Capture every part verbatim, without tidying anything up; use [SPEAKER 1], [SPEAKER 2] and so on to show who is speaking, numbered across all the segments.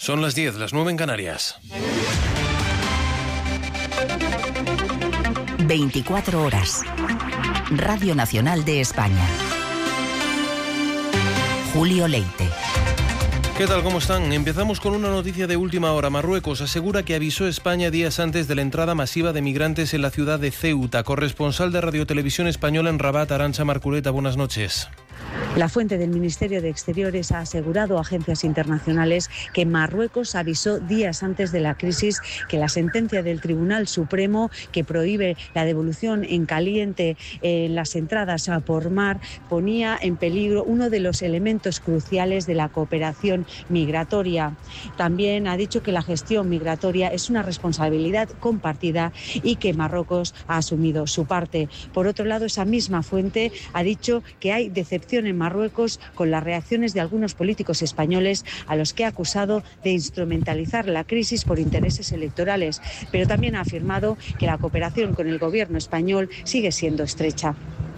[SPEAKER 1] Son las diez, las nueve en Canarias.
[SPEAKER 2] veinticuatro horas. Radio Nacional de España. Julio Leite.
[SPEAKER 1] ¿Qué tal? ¿Cómo están? Empezamos con una noticia de última hora. Marruecos asegura que avisó a España días antes de la entrada masiva de migrantes en la ciudad de Ceuta. Corresponsal de Radio Televisión Española en Rabat, Arantxa Marculeta, buenas noches.
[SPEAKER 3] La fuente del Ministerio de Exteriores ha asegurado a agencias internacionales que Marruecos avisó días antes de la crisis que la sentencia del Tribunal Supremo que prohíbe la devolución en caliente en las entradas por mar ponía en peligro uno de los elementos cruciales de la cooperación migratoria. También ha dicho que la gestión migratoria es una responsabilidad compartida y que Marruecos ha asumido su parte. Por otro lado, esa misma fuente ha dicho que hay decepción en Marruecos con las reacciones de algunos políticos españoles a los que ha acusado de instrumentalizar la crisis por intereses electorales, pero también ha afirmado que la cooperación con el gobierno español sigue siendo estrecha.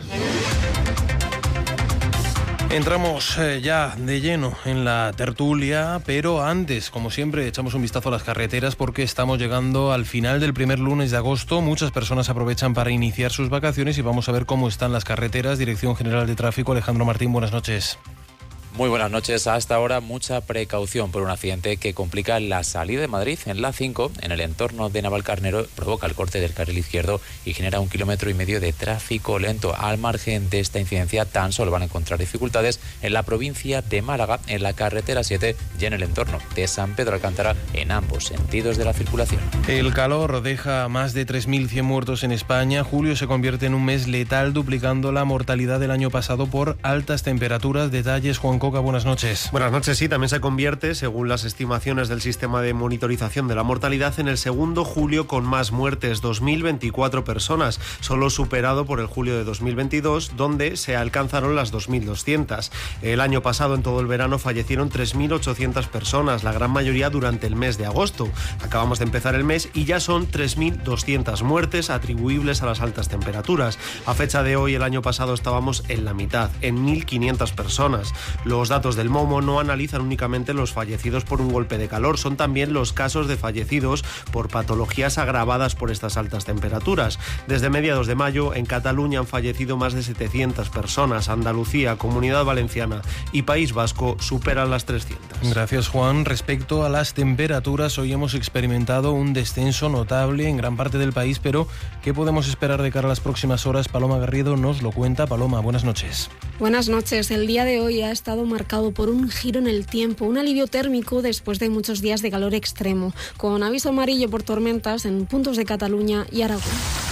[SPEAKER 1] Entramos eh, ya de lleno en la tertulia, pero antes, como siempre, echamos un vistazo a las carreteras porque estamos llegando al final del primer lunes de agosto. Muchas personas aprovechan para iniciar sus vacaciones y vamos a ver cómo están las carreteras. Dirección General de Tráfico, Alejandro Martín, buenas noches.
[SPEAKER 4] Muy buenas noches. Hasta ahora mucha precaución por un accidente que complica la salida de Madrid en la cinco, en el entorno de Navalcarnero, provoca el corte del carril izquierdo y genera un kilómetro y medio de tráfico lento. Al margen de esta incidencia, tan solo van a encontrar dificultades en la provincia de Málaga, en la carretera siete y en el entorno de San Pedro Alcántara, en ambos sentidos de la circulación.
[SPEAKER 1] El calor deja más de tres mil cien muertos en España. Julio se convierte en un mes letal, duplicando la mortalidad del año pasado por altas temperaturas. Detalles, Juan Coca, buenas noches.
[SPEAKER 5] Buenas noches, sí, también se convierte, según las estimaciones del sistema de monitorización de la mortalidad, en el segundo julio con más muertes, dos mil veinticuatro personas, solo superado por el julio de dos mil veintidós, donde se alcanzaron las dos mil doscientas. El año pasado, en todo el verano, fallecieron tres mil ochocientas personas, la gran mayoría durante el mes de agosto. Acabamos de empezar el mes y ya son tres mil doscientas muertes atribuibles a las altas temperaturas. A fecha de hoy, el año pasado estábamos en la mitad, en mil quinientas personas. Los datos del Momo no analizan únicamente los fallecidos por un golpe de calor, son también los casos de fallecidos por patologías agravadas por estas altas temperaturas. Desde mediados de mayo, en Cataluña han fallecido más de setecientas personas. Andalucía, Comunidad Valenciana y País Vasco superan las trescientas.
[SPEAKER 1] Gracias, Juan. Respecto a las temperaturas, hoy hemos experimentado un descenso notable en gran parte del país, pero ¿qué podemos esperar de cara a las próximas horas? Paloma Garrido nos lo cuenta. Paloma, buenas noches.
[SPEAKER 6] Buenas noches. El día de hoy ha estado marcado por un giro en el tiempo, un alivio térmico después de muchos días de calor extremo, con aviso amarillo por tormentas en puntos de Cataluña y Aragón.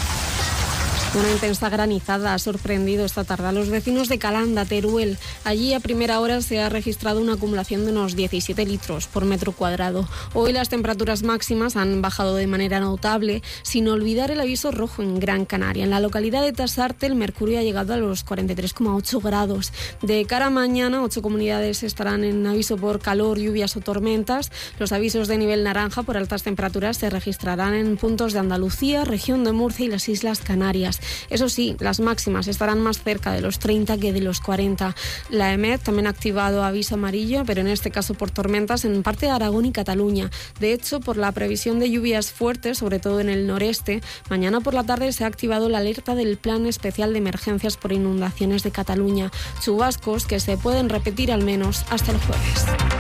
[SPEAKER 6] Una intensa granizada ha sorprendido esta tarde a los vecinos de Calanda, Teruel. Allí a primera hora se ha registrado una acumulación de unos diecisiete litros por metro cuadrado. Hoy las temperaturas máximas han bajado de manera notable, sin olvidar el aviso rojo en Gran Canaria. En la localidad de Tasarte el mercurio ha llegado a los cuarenta y tres coma ocho grados. De cara a mañana, ocho comunidades estarán en aviso por calor, lluvias o tormentas. Los avisos de nivel naranja por altas temperaturas se registrarán en puntos de Andalucía, región de Murcia y las Islas Canarias. Eso sí, las máximas estarán más cerca de los treinta que de los cuarenta. La EMET también ha activado aviso amarillo, pero en este caso por tormentas en parte de Aragón y Cataluña. De hecho, por la previsión de lluvias fuertes, sobre todo en el noreste, mañana por la tarde se ha activado la alerta del Plan Especial de Emergencias por Inundaciones de Cataluña. Chubascos que se pueden repetir al menos hasta el jueves.